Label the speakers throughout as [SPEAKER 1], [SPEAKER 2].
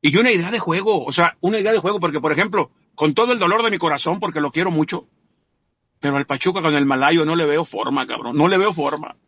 [SPEAKER 1] y una idea de juego, o sea, una idea de juego, porque por ejemplo, con todo el dolor de mi corazón, porque lo quiero mucho, pero al Pachuca con el Malayo no le veo forma, cabrón, no le veo forma.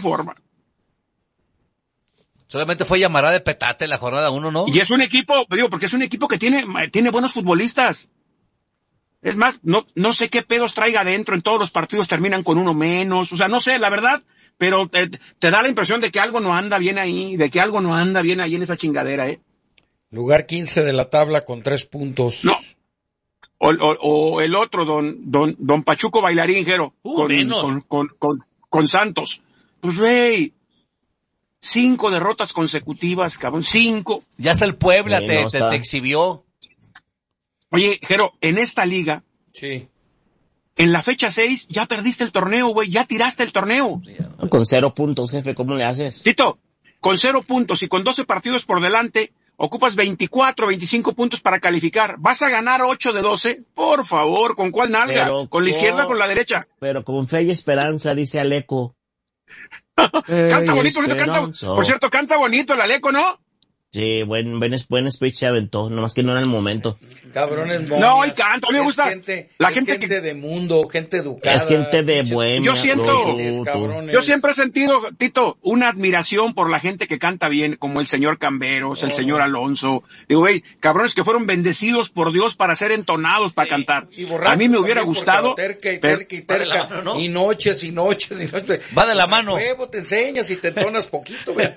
[SPEAKER 2] Solamente fue llamarada de petate la jornada 1, ¿no?
[SPEAKER 1] Y es un equipo, digo, porque es un equipo que tiene buenos futbolistas. Es más, no sé qué pedos traiga adentro, en todos los partidos terminan con uno menos, o sea, no sé, la verdad, pero te da la impresión de que algo no anda bien ahí, en esa chingadera,
[SPEAKER 3] Lugar 15 de la tabla con 3 puntos.
[SPEAKER 1] No. O el otro, don Pachuco Bailarín, Jero, con Santos. Pues, güey, 5 derrotas consecutivas, cabrón, 5.
[SPEAKER 2] Ya hasta el Puebla te exhibió.
[SPEAKER 1] Oye, Jero, en esta liga,
[SPEAKER 3] sí,
[SPEAKER 1] en la fecha 6 ya perdiste el torneo, güey, ya tiraste el torneo.
[SPEAKER 4] Con 0 puntos, jefe, ¿cómo le haces?
[SPEAKER 1] Tito, con 0 puntos y con 12 partidos por delante, ocupas 24, 25 puntos para calificar. ¿Vas a ganar 8 de 12? Por favor, ¿con cuál nalga? ¿Con la izquierda o con la derecha?
[SPEAKER 4] Pero con fe y esperanza, dice Aleco.
[SPEAKER 1] Canta bonito, por cierto, canta bonito el Aleco, ¿no?
[SPEAKER 4] Sí, buen speech se aventó, nomás que no era el momento.
[SPEAKER 3] Cabrones,
[SPEAKER 1] no, y canta, a mí me gusta.
[SPEAKER 3] La gente de mundo, gente educada.
[SPEAKER 4] Es gente de bohemia.
[SPEAKER 1] Yo siempre he sentido, Tito, una admiración por la gente que canta bien, como el señor Camberos, el señor Alonso. Digo, güey, cabrones que fueron bendecidos por Dios para ser entonados, para cantar. A mí me hubiera gustado.
[SPEAKER 3] Terca, ¿no? Y noches.
[SPEAKER 2] Va de la mano.
[SPEAKER 3] Huevo, te enseñas y te entonas poquito, güey.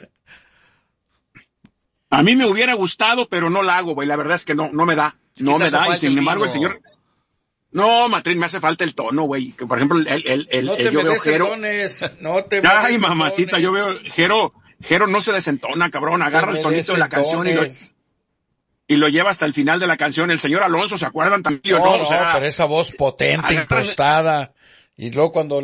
[SPEAKER 1] A mí me hubiera gustado, pero no la hago, güey. La verdad es que no me da. No me da. Y sin embargo, el señor... No, Matrín, me hace falta el tono, güey. Por ejemplo,
[SPEAKER 3] no te
[SPEAKER 1] yo veo Jero...
[SPEAKER 3] No te
[SPEAKER 1] Ay, mamacita, yo veo Jero no se desentona, cabrón. Agarra el tonito de la canción y lo lleva hasta el final de la canción. El señor Alonso, ¿se acuerdan también?
[SPEAKER 3] No, o sea, pero esa voz potente, impostada. Y luego cuando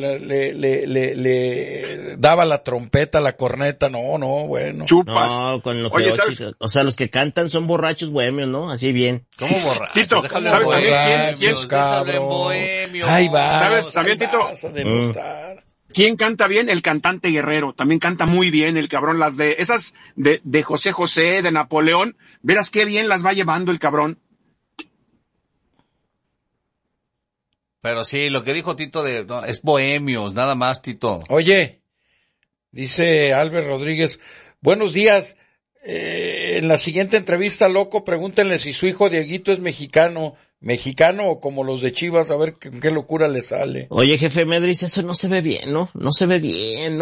[SPEAKER 3] le daba la trompeta, la corneta, bueno.
[SPEAKER 1] Chupas.
[SPEAKER 4] No, con los o sea, los que cantan son borrachos bohemios, ¿no? Así bien.
[SPEAKER 2] ¿Cómo borrachos?
[SPEAKER 1] Tito,
[SPEAKER 2] ¿sabes
[SPEAKER 1] también
[SPEAKER 3] cabrón? Ahí va.
[SPEAKER 1] ¿Sabes también, Tito? ¿Quién canta bien? El cantante Guerrero. También canta muy bien el cabrón. Las de, esas de José José, de Napoleón. Verás qué bien las va llevando el cabrón.
[SPEAKER 2] Pero sí, lo que dijo Tito es bohemios, nada más, Tito.
[SPEAKER 3] Oye, dice Albert Rodríguez, buenos días, en la siguiente entrevista, loco, pregúntenle si su hijo Dieguito es mexicano o como los de Chivas, a ver qué locura le sale.
[SPEAKER 4] Oye, jefe Medris, eso no se ve bien, ¿no? No se ve bien.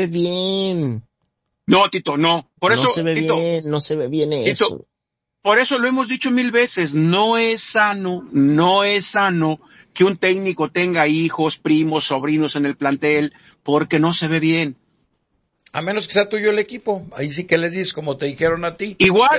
[SPEAKER 1] No, Tito, no. Por eso,
[SPEAKER 4] no se ve
[SPEAKER 1] Tito,
[SPEAKER 4] bien, no se ve bien eso.
[SPEAKER 1] Tito, por eso lo hemos dicho 1000 veces, no es sano que un técnico tenga hijos, primos, sobrinos en el plantel, porque no se ve bien.
[SPEAKER 3] A menos que sea tuyo el equipo, ahí sí que les dices como te dijeron a ti.
[SPEAKER 1] Igual,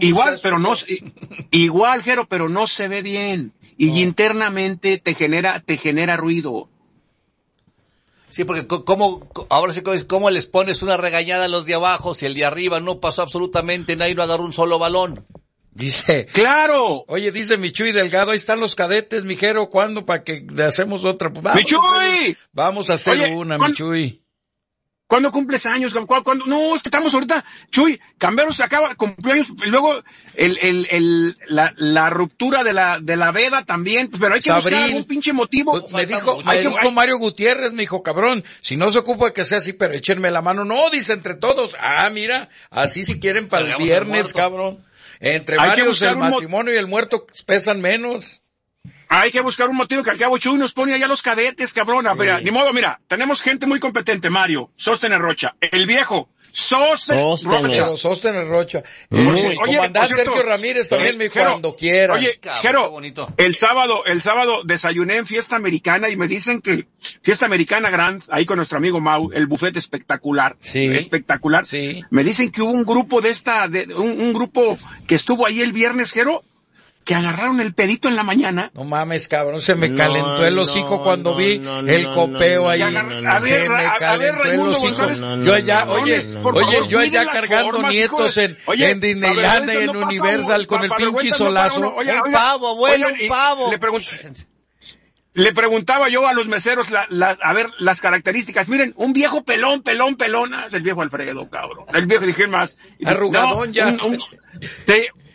[SPEAKER 1] Jero, pero no se ve bien. Y internamente te genera ruido.
[SPEAKER 2] Sí, porque ahora sí, ¿cómo les pones una regañada a los de abajo si el de arriba no pasó absolutamente nadie, no agarró un solo balón?
[SPEAKER 3] Dice.
[SPEAKER 1] ¡Claro!
[SPEAKER 3] Oye, dice Michuy Delgado, ahí están los cadetes, mijero, ¿cuándo? Para que le hacemos otra.
[SPEAKER 1] ¡Michuy!
[SPEAKER 3] Vamos a hacer una, Michuy.
[SPEAKER 1] ¿Cuándo cumples años? ¿Cuándo? No, es que estamos ahorita, Chuy, Camberos cumplió años, y luego la ruptura de la veda también, pero hay que buscar algún pinche motivo.
[SPEAKER 3] Pues me dijo Mario Gutiérrez, me dijo, cabrón, si no se ocupa de que sea así, pero échenme la mano. No, dice entre todos. Ah, mira, así si quieren para el viernes, cabrón. Entre varios el matrimonio y el muerto pesan menos.
[SPEAKER 1] Hay que buscar un motivo que al cabo Chuy nos pone allá los cadetes, cabrón. Sí. Ni modo, mira, tenemos gente muy competente, Mario, Sóstenes Rocha, el viejo, Sóstenes
[SPEAKER 3] Rocha. El comandante Sergio Ramírez también me dijo cuando quiera.
[SPEAKER 1] Oye, Jero, el sábado desayuné en Fiesta Americana y me dicen que Fiesta Americana Grand, ahí con nuestro amigo Mau, el buffet espectacular.
[SPEAKER 3] Sí.
[SPEAKER 1] Espectacular.
[SPEAKER 3] Sí.
[SPEAKER 1] Me dicen que hubo un grupo un grupo que estuvo ahí el viernes, Jero, que agarraron el pedito en la mañana.
[SPEAKER 3] No mames, cabrón, se me calentó el hocico cuando vi el copeo ahí. Se me calentó el hocico. Yo allá cargando nietos en Disneylandia y en Universal con el pinche solazo.
[SPEAKER 2] Un pavo, abuelo, un pavo.
[SPEAKER 1] Le preguntaba yo a los meseros a ver las características. Miren, un viejo pelón, el viejo Alfredo, cabrón. El viejo, dije más.
[SPEAKER 3] Arrugadón ya.
[SPEAKER 1] Sí.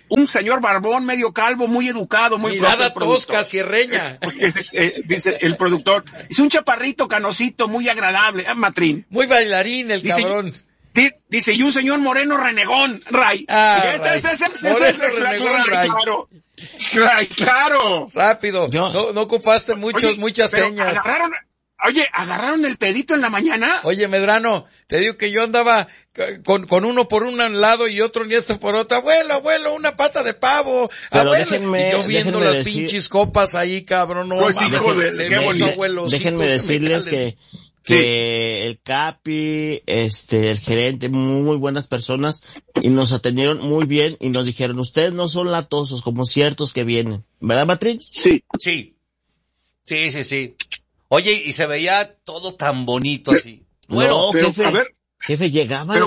[SPEAKER 1] un señor barbón, medio calvo, muy educado, muy
[SPEAKER 3] mirada tosca, sierreña.
[SPEAKER 1] Dice el productor. Dice un chaparrito canosito, muy agradable, Matrín.
[SPEAKER 3] Muy bailarín el cabrón.
[SPEAKER 1] Dice, y un señor moreno renegón, Ray.
[SPEAKER 3] Renegón, Ray.
[SPEAKER 1] Claro.
[SPEAKER 3] Rápido. No ocupaste muchas señas.
[SPEAKER 1] ¿Agarraron el pedito en la mañana?
[SPEAKER 3] Oye, Medrano, te digo que yo andaba con uno por un lado y otro nieto por otro. Abuelo, una pata de pavo.
[SPEAKER 4] Pero
[SPEAKER 3] Abuelo. Y yo viendo las pinches copas ahí, cabrón. No,
[SPEAKER 4] déjenme decirles que el Capi, el gerente, muy buenas personas, y nos atendieron muy bien y nos dijeron, ustedes no son latosos como ciertos que vienen. ¿Verdad, Matrín?
[SPEAKER 2] Sí. Oye, y se veía todo tan bonito así. Bueno,
[SPEAKER 4] no,
[SPEAKER 1] pero,
[SPEAKER 4] jefe, llegaban.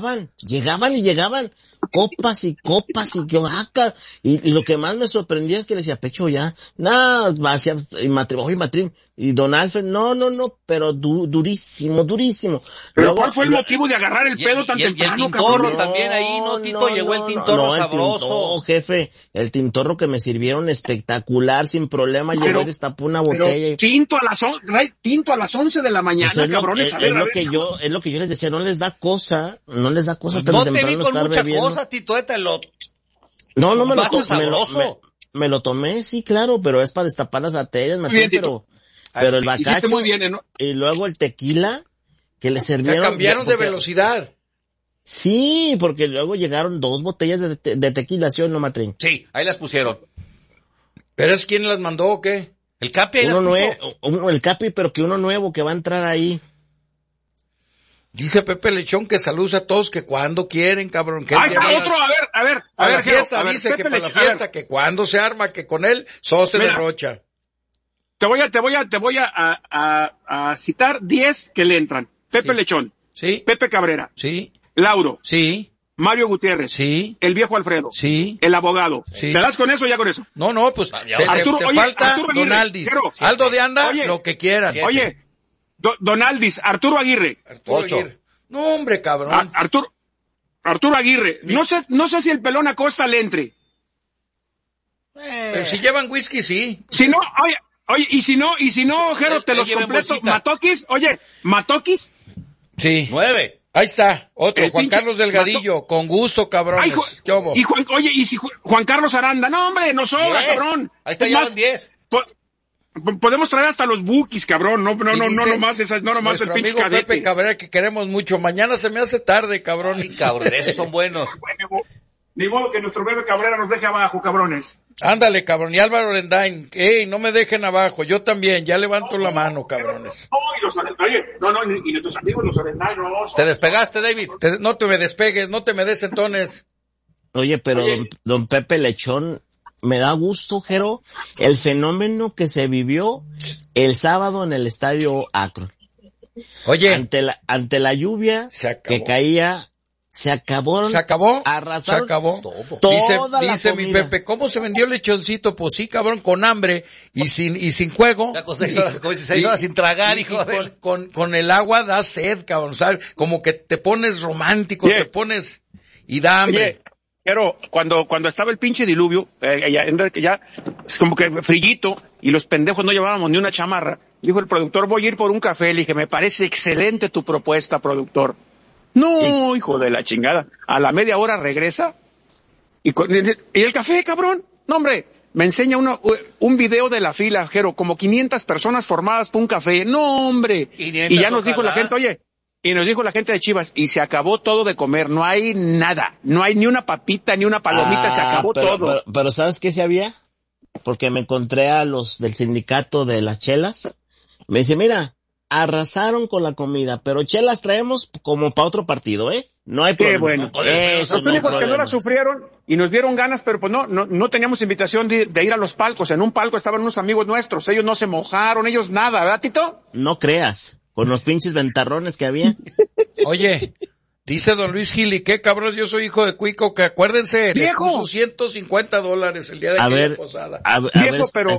[SPEAKER 4] Copas y qué vaca. Y lo que más me sorprendía es que le decía, Pecho, ya, nada, hacía, oye, Matrín, y Don Alfred, no, pero durísimo.
[SPEAKER 1] Pero
[SPEAKER 4] luego,
[SPEAKER 1] ¿cuál fue el motivo de agarrar el pedo tan temprano?
[SPEAKER 2] Y el tintorro también ahí, ¿no, Tito? Llegó el tintorro sabroso.
[SPEAKER 4] Jefe, el tintorro que me sirvieron espectacular, sin problema, llegó y destapó una botella.
[SPEAKER 1] Tinto a las 11 de la mañana,
[SPEAKER 4] pues
[SPEAKER 1] cabrones.
[SPEAKER 4] Es lo que yo les decía, no les da cosa tan temprano.
[SPEAKER 2] No te vi con mucha cosa, Tito,
[SPEAKER 4] No me lo tomé, sí, claro, pero es para destapar las arterias, Mateo, pero el bacacho,
[SPEAKER 1] muy bien, ¿no?
[SPEAKER 4] Y luego el tequila, que le sirvieron.
[SPEAKER 3] Ya cambiaron de velocidad.
[SPEAKER 4] Sí, porque luego llegaron 2 botellas de tequila, ¿sí o no, Matrín?
[SPEAKER 2] Sí, ahí las pusieron.
[SPEAKER 3] ¿Pero es quién las mandó o qué?
[SPEAKER 2] El Capi ahí las puso.
[SPEAKER 4] El Capi, pero que uno nuevo que va a entrar ahí.
[SPEAKER 3] Dice Pepe Lechón que saludos a todos, que cuando quieren, cabrón. Que
[SPEAKER 1] otro, a ver.
[SPEAKER 3] La fiesta, dice Pepe que para la fiesta, que cuando se arma, que con él, se derrocha.
[SPEAKER 1] Te voy a citar 10 que le entran. Pepe Lechón.
[SPEAKER 3] Sí.
[SPEAKER 1] Pepe Cabrera.
[SPEAKER 3] Sí.
[SPEAKER 1] Lauro.
[SPEAKER 3] Sí.
[SPEAKER 1] Mario Gutiérrez.
[SPEAKER 3] Sí.
[SPEAKER 1] El viejo Alfredo.
[SPEAKER 3] Sí.
[SPEAKER 1] El abogado.
[SPEAKER 3] Sí.
[SPEAKER 1] ¿Te das con eso o ya con eso?
[SPEAKER 3] No, pues te falta
[SPEAKER 1] Arturo
[SPEAKER 3] Don Aldis. Aldo de Anda, lo que quieras.
[SPEAKER 1] Oye, Don Aldis, Arturo Aguirre.
[SPEAKER 3] No, hombre, cabrón.
[SPEAKER 1] Arturo Aguirre. No sé si el pelón Acosta le entre.
[SPEAKER 3] Pero si llevan whisky, sí.
[SPEAKER 1] Si no, oye, y si no, Jero, te los completo. Matoquis.
[SPEAKER 3] Sí.
[SPEAKER 2] 9.
[SPEAKER 3] Ahí está, otro, Juan Carlos Delgadillo, con gusto, cabrón.
[SPEAKER 1] Y si Juan Carlos Aranda, no, hombre, no sobra, 10. Cabrón.
[SPEAKER 2] Ahí está, ya van 10.
[SPEAKER 1] Podemos traer hasta los Bukis, cabrón, no nomás el pinche cadete.
[SPEAKER 3] Pepe Cabrera, que queremos mucho. Mañana se me hace tarde, cabrón.
[SPEAKER 2] Ay, cabrón, esos son buenos.
[SPEAKER 1] Ni modo que nuestro bebé Cabrera nos deje abajo, cabrones.
[SPEAKER 3] Ándale, cabrón, y Álvaro Lendain, no me dejen abajo, yo también, ya levanto la mano, cabrones.
[SPEAKER 1] Y nuestros amigos los Lendain, no.
[SPEAKER 2] ¿Te despegaste, David?
[SPEAKER 3] No te me despegues, no te me des entones.
[SPEAKER 4] Oye, pero don Pepe Lechón, me da gusto, Jero, el fenómeno que se vivió el sábado en el estadio Akron.
[SPEAKER 3] Oye.
[SPEAKER 4] Ante la lluvia que caía, se acabó. Arrasaron.
[SPEAKER 3] Se acabó.
[SPEAKER 4] Toda
[SPEAKER 3] dice mi Pepe, ¿cómo se vendió el lechoncito? Pues sí, cabrón, con hambre y sin juego.
[SPEAKER 2] Ya con 6 horas sin tragar, hijo de...
[SPEAKER 3] Con el agua da sed, cabrón, ¿sabes? Como que te pones romántico, te pones y da hambre.
[SPEAKER 1] Pero cuando estaba el pinche diluvio, ya como que frillito, y los pendejos no llevábamos ni una chamarra, dijo el productor, voy a ir por un café. Le dije, me parece excelente tu propuesta, productor. No, hijo de la chingada. A la media hora regresa. ¿Y el café, cabrón? No, hombre, me enseña un video de la fila, Jero, como 500 personas formadas por un café. No, hombre. Y ya nos dijo la gente, nos dijo la gente de Chivas, y se acabó todo de comer, no hay nada, no hay ni una papita, ni una palomita, se acabó todo.
[SPEAKER 4] Pero ¿sabes qué se había? Porque me encontré a los del sindicato de las chelas. Me dice, mira, arrasaron con la comida, pero chelas traemos como para otro partido, No hay problema.
[SPEAKER 1] Bueno. Los únicos que no la sufrieron y nos dieron ganas, pero pues no teníamos invitación de ir a los palcos. En un palco estaban unos amigos nuestros, ellos no se mojaron, ellos nada, ¿verdad, Tito?
[SPEAKER 4] No creas, con los pinches ventarrones que había.
[SPEAKER 3] Oye, dice don Luis Gil, ¿y qué cabrón? Yo soy hijo de Cuico, que acuérdense, le puso $150 el día de aquella posada.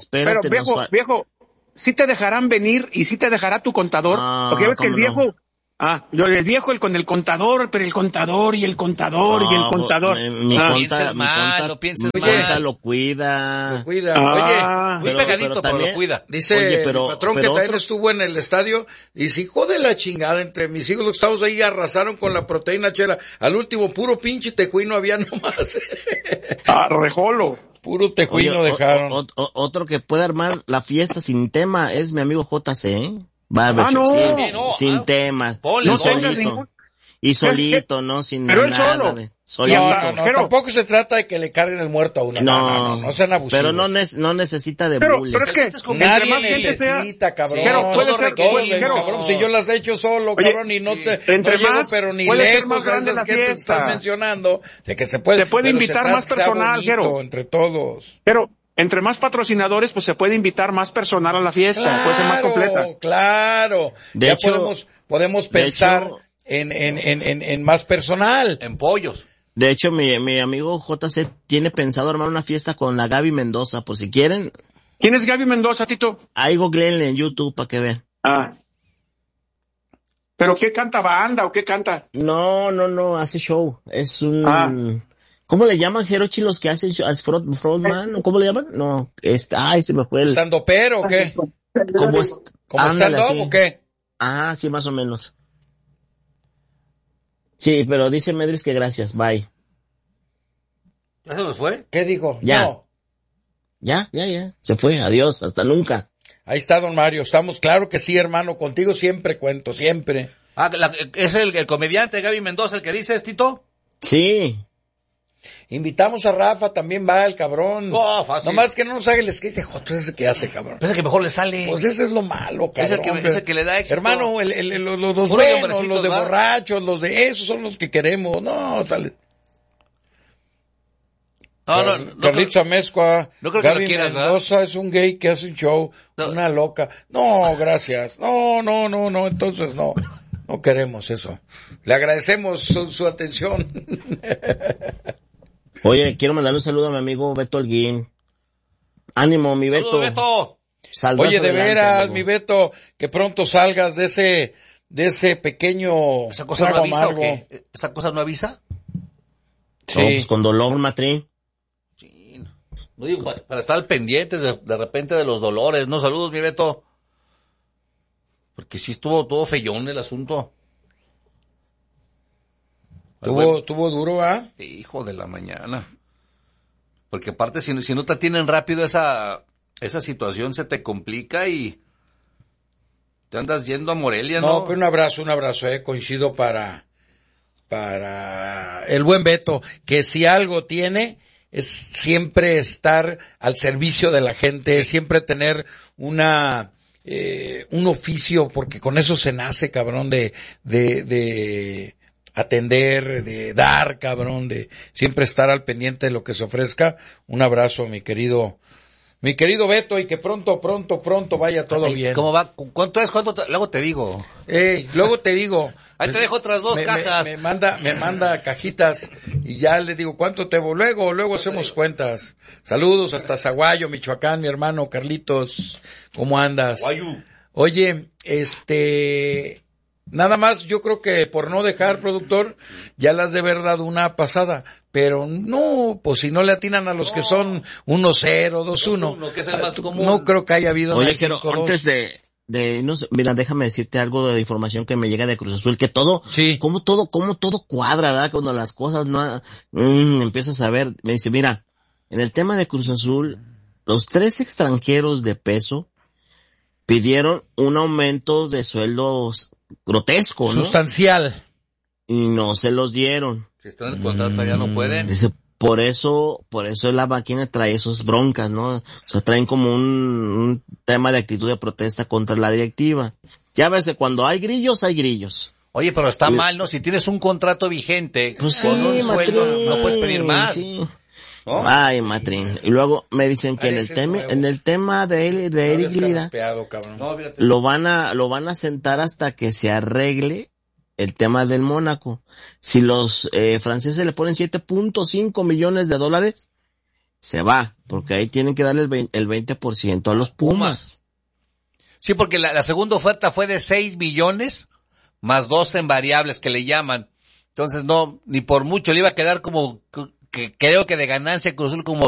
[SPEAKER 1] Viejo, sí te dejarán venir y sí te dejará tu contador, porque ves que el viejo Yo el viejo, con el contador, pero el contador y el contador y el contador.
[SPEAKER 4] Mi conta lo cuida.
[SPEAKER 2] Oye, muy pegadito, pero lo cuida.
[SPEAKER 3] Dice el patrón que también estuvo en el estadio, dice, hijo de la chingada, entre mis hijos los que estamos ahí arrasaron con la proteína chela. Al último, puro pinche tejuino había nomás.
[SPEAKER 1] Rejolo.
[SPEAKER 3] Puro tejuino dejaron.
[SPEAKER 4] Otro que puede armar la fiesta sin tema es mi amigo JC, ¿eh? Va a ver, sin temas.
[SPEAKER 1] No solito.
[SPEAKER 4] Y solito, ¿no? Sin
[SPEAKER 1] pero
[SPEAKER 4] nada.
[SPEAKER 1] Solo.
[SPEAKER 3] Solito. No, tampoco se trata de que le carguen el muerto a uno. No sean abusivos.
[SPEAKER 4] Pero no necesita de bullying.
[SPEAKER 1] Pero es que
[SPEAKER 3] nadie necesita, cabrón.
[SPEAKER 1] Pero puede ser
[SPEAKER 3] cabrón, si yo las he hecho solo, cabrón, y no llego, pero ni lejos a esas que te estás mencionando, de que se puede
[SPEAKER 1] invitar más personal, Jero.
[SPEAKER 3] Entre todos.
[SPEAKER 1] Pero entre más patrocinadores, pues se puede invitar más personal a la fiesta, puede ser más completa.
[SPEAKER 3] Claro. De hecho, podemos pensar en más personal.
[SPEAKER 2] En pollos.
[SPEAKER 4] De hecho, mi amigo JC tiene pensado armar una fiesta con la Gaby Mendoza, por si quieren.
[SPEAKER 1] ¿Quién es Gaby Mendoza, Tito?
[SPEAKER 4] Ahí googleenle en YouTube para que vean.
[SPEAKER 1] ¿Pero qué canta, banda o qué canta?
[SPEAKER 4] No, hace show. Es un... ¿Cómo le llaman, Jerochi, los que hacen frontman? ¿Cómo le llaman? No, se me fue el...
[SPEAKER 3] ¿Estandopero o qué?
[SPEAKER 4] ¿Como
[SPEAKER 3] stand-up o qué?
[SPEAKER 4] Sí, más o menos. Sí, pero dice Medris que gracias, bye.
[SPEAKER 2] ¿Ya se nos fue?
[SPEAKER 3] ¿Qué dijo?
[SPEAKER 4] Ya.
[SPEAKER 3] No.
[SPEAKER 4] Ya. Se fue, adiós, hasta nunca.
[SPEAKER 3] Ahí está, don Mario, estamos, claro que sí, hermano, contigo siempre cuento, siempre.
[SPEAKER 2] ¿Es el comediante Gaby Mendoza el que dice, Tito?
[SPEAKER 4] Sí.
[SPEAKER 3] Invitamos a Rafa, también va el cabrón.
[SPEAKER 2] Fácil.
[SPEAKER 3] Nomás que no nos haga el skate, ese que hace, cabrón.
[SPEAKER 2] Pero es que mejor le sale.
[SPEAKER 3] Pues ese es lo malo, cabrón.
[SPEAKER 2] Es el que le da éxito.
[SPEAKER 3] Hermano, los buenos, los de borrachos, los de esos son los que queremos. No, sale.
[SPEAKER 2] No,
[SPEAKER 3] Carlitos Amezcua,
[SPEAKER 2] no creo que
[SPEAKER 3] Gaby
[SPEAKER 2] lo quieras,
[SPEAKER 3] Mendoza es un gay que hace un show, una loca. No, gracias. No, entonces no queremos eso. Le agradecemos su atención.
[SPEAKER 4] Oye, quiero mandarle un saludo a mi amigo Beto Holguín. Ánimo, mi Beto.
[SPEAKER 2] ¡Saludos, Beto!
[SPEAKER 3] Oye, de veras, amigo. Mi Beto, que pronto salgas de ese pequeño...
[SPEAKER 2] ¿Esa cosa no avisa o qué? ¿Esa cosa no avisa?
[SPEAKER 4] Sí. No, pues con dolor, Matrín.
[SPEAKER 2] Sí. No digo, para estar al pendiente de repente de los dolores, ¿no? Saludos, mi Beto. Porque sí estuvo todo feyón el asunto.
[SPEAKER 3] Tuvo duro, ¿ah?
[SPEAKER 2] Hijo de la mañana. Porque aparte, si no te atienden rápido esa situación, se te complica y te andas yendo a Morelia, ¿no?
[SPEAKER 3] No, pero un abrazo, coincido para el buen Beto, que si algo tiene, es siempre estar al servicio de la gente, siempre tener un oficio, porque con eso se nace, cabrón, de atender, de dar, cabrón, de siempre estar al pendiente de lo que se ofrezca. Un abrazo, mi querido Beto, y que pronto vaya todo bien.
[SPEAKER 2] ¿Cómo va? ¿Cuánto es? Luego te digo.
[SPEAKER 3] Luego te digo.
[SPEAKER 2] Ahí te dejo otras dos cajas.
[SPEAKER 3] Me manda cajitas y ya le digo cuánto te luego hacemos cuentas. Saludos hasta Zaguayo, Michoacán, mi hermano Carlitos. ¿Cómo andas?
[SPEAKER 2] Zaguayo.
[SPEAKER 3] Oye, nada más, yo creo que por no dejar, productor, ya las de haber dado una pasada, pero no, pues si no le atinan a los que son 1-0, 2-1,
[SPEAKER 2] que es el más común.
[SPEAKER 3] No creo que haya habido.
[SPEAKER 4] Oye, pero antes no sé, mira, déjame decirte algo de información que me llega de Cruz Azul, que todo,
[SPEAKER 3] sí,
[SPEAKER 4] como todo cuadra, ¿verdad? Cuando las cosas no, empiezas a ver, me dice, mira, en el tema de Cruz Azul, los 3 extranjeros de peso pidieron un aumento de sueldos grotesco, ¿no?
[SPEAKER 3] Sustancial.
[SPEAKER 4] Y no se los dieron.
[SPEAKER 2] Si están en el contrato ya no pueden.
[SPEAKER 4] Dice, por eso la máquina trae esos broncas, ¿no? O sea, traen como un tema de actitud de protesta contra la directiva. Ya ves, cuando hay grillos, hay grillos.
[SPEAKER 2] Oye, pero está mal, ¿no? Si tienes un contrato vigente, pues con un sueldo, no puedes pedir más.
[SPEAKER 4] Sí. ¿Oh? Ay, Matrín. Y luego me dicen que en el tema de Eric Lira, lo van a sentar hasta que se arregle el tema del Mónaco. Si los franceses le ponen $7.5 millones, se va, porque ahí tienen que darle el 20% a los Pumas.
[SPEAKER 2] Sí, porque la segunda oferta fue de 6 millones más 2 en variables que le llaman. Entonces no, ni por mucho le iba a quedar como, que creo que de ganancia Cruz Azul como